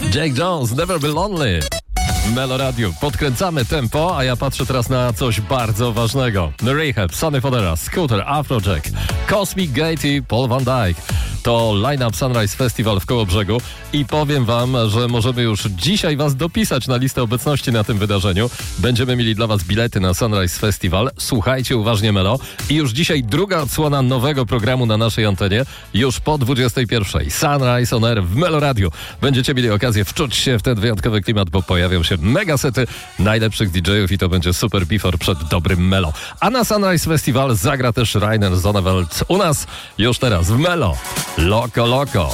Jake Jones, Never Be Lonely. Melo Radio. Podkręcamy tempo, a ja patrzę teraz na coś bardzo ważnego. The Rehab, Sonny Fodera, Scooter, Afrojack, Cosmic Gate i Paul Van Dyke. To line-up Sunrise Festival w Kołobrzegu i powiem wam, że możemy już dzisiaj was dopisać na listę obecności na tym wydarzeniu. Będziemy mieli dla was bilety na Sunrise Festival. Słuchajcie uważnie, Melo. I już dzisiaj druga odsłona nowego programu na naszej antenie. Już po 21. Sunrise on Air w Melo Radio. Będziecie mieli okazję wczuć się w ten wyjątkowy klimat, bo pojawią się megasety najlepszych DJ-ów i to będzie super before przed dobrym Melo. A na Sunrise Festival zagra też Rainer Zonneveld u nas już teraz w Melo. Loco Loco.